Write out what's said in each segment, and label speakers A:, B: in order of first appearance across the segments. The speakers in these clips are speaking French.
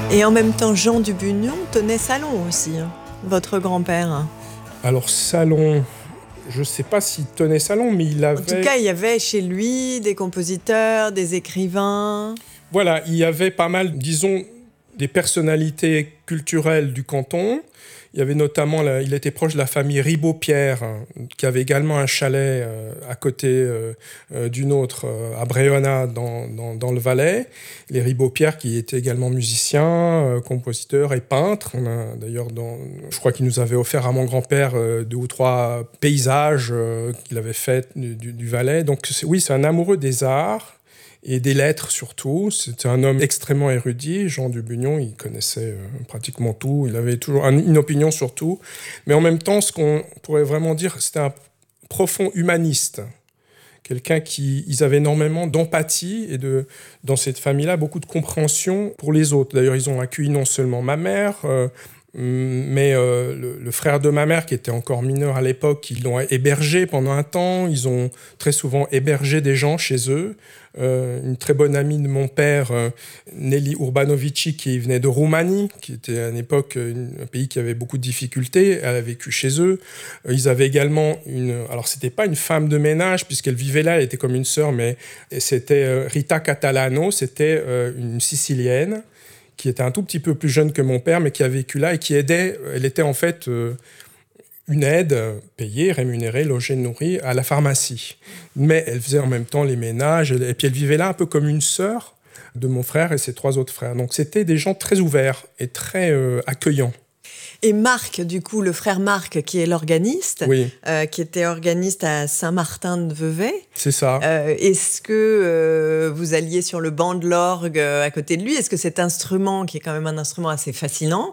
A: Et en même temps, Jean Dubugnon tenait salon aussi, hein, votre grand-père.
B: Alors, salon, je ne sais pas s'il tenait salon, mais il avait...
A: En tout cas, il y avait chez lui des compositeurs, des écrivains.
B: Voilà, il y avait pas mal, disons, des personnalités culturelles du canton. Il y avait notamment, il était proche de la famille Ribaud-Pierre, qui avait également un chalet à côté d'une autre, à Bréonna, dans le Valais. Les Ribaud-Pierre qui étaient également musiciens, compositeurs et peintres. On a d'ailleurs, je crois qu'il nous avait offert à mon grand-père 2 ou 3 paysages qu'il avait faits du Valais. Donc oui, c'est un amoureux des arts. Et des lettres surtout. C'était un homme extrêmement érudit. Jean Dubugnon, il connaissait pratiquement tout. Il avait toujours une opinion sur tout. Mais en même temps, ce qu'on pourrait vraiment dire, c'était un profond humaniste. Quelqu'un ils avaient énormément d'empathie et dans cette famille-là, beaucoup de compréhension pour les autres. D'ailleurs, ils ont accueilli non seulement ma mère, mais le frère de ma mère, qui était encore mineur à l'époque, ils l'ont hébergé pendant un temps. Ils ont très souvent hébergé des gens chez eux. Une très bonne amie de mon père, Nelly Urbanovici, qui venait de Roumanie, qui était à l'époque un pays qui avait beaucoup de difficultés. Elle a vécu chez eux. Ils avaient également alors c'était pas une femme de ménage, puisqu'elle vivait là, elle était comme une sœur, mais c'était Rita Catalano, c'était une Sicilienne, qui était un tout petit peu plus jeune que mon père, mais qui a vécu là et qui aidait. Elle était en fait une aide payée, rémunérée, logée, nourrie à la pharmacie. Mais elle faisait en même temps les ménages, et puis elle vivait là un peu comme une sœur de mon frère et ses 3 autres frères. Donc c'était des gens très ouverts et très accueillants.
A: Et Marc, du coup, le frère Marc, qui est l'organiste,
B: oui.
A: Qui était organiste à Saint-Martin-de-Vevey.
B: C'est ça.
A: Est-ce que vous alliez sur le banc de l'orgue à côté de lui? Est-ce que cet instrument, qui est quand même un instrument assez fascinant,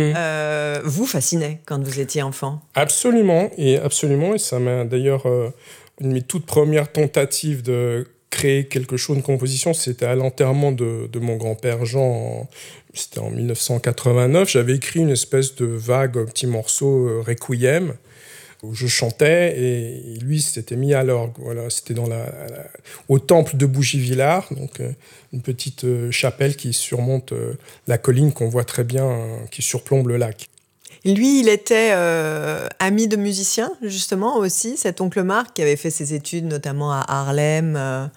A: vous fascinait quand vous étiez enfant?
B: Absolument. Et ça m'a d'ailleurs... une de mes toutes premières tentatives de créer quelque chose, une composition, c'était à l'enterrement de mon grand-père Jean, c'était en 1989. J'avais écrit une espèce de vague petit morceau Requiem, où je chantais, et lui s'était mis à l'orgue. Voilà, c'était au temple de Bougies-Villars, donc une petite chapelle qui surmonte la colline qu'on voit très bien, qui surplombe le lac.
A: Lui, il était ami de musiciens, justement, aussi, cet oncle Marc, qui avait fait ses études notamment à Harlem.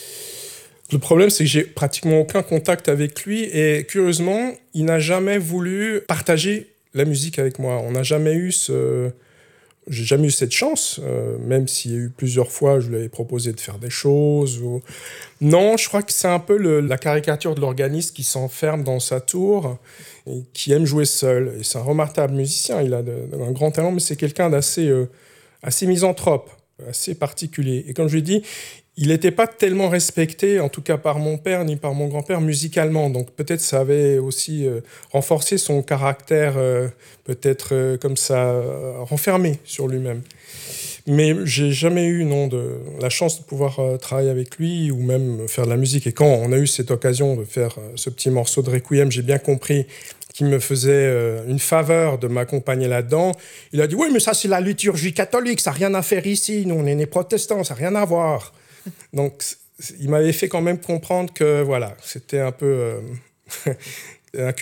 B: Le problème, c'est que j'ai pratiquement aucun contact avec lui, et curieusement, il n'a jamais voulu partager la musique avec moi. On n'a jamais eu j'ai jamais eu cette chance, même s'il y a eu plusieurs fois, je lui avais proposé de faire des choses. Non, je crois que c'est un peu la caricature de l'organiste qui s'enferme dans sa tour et qui aime jouer seul. Et c'est un remarquable musicien, il a un grand talent, mais c'est quelqu'un d'assez assez misanthrope, assez particulier. Et comme je l'ai dit, il n'était pas tellement respecté, en tout cas par mon père ni par mon grand-père, musicalement. Donc peut-être ça avait aussi renforcé son caractère, peut-être comme ça, renfermé sur lui-même. Mais j'ai jamais eu la chance de pouvoir travailler avec lui ou même faire de la musique. Et quand on a eu cette occasion de faire ce petit morceau de Requiem, j'ai bien compris qu'il me faisait une faveur de m'accompagner là-dedans. Il a dit « Oui, mais ça, c'est la liturgie catholique, ça n'a rien à faire ici. Nous, on est nés protestants, ça n'a rien à voir. » Donc, il m'avait fait quand même comprendre que, voilà, c'était un peu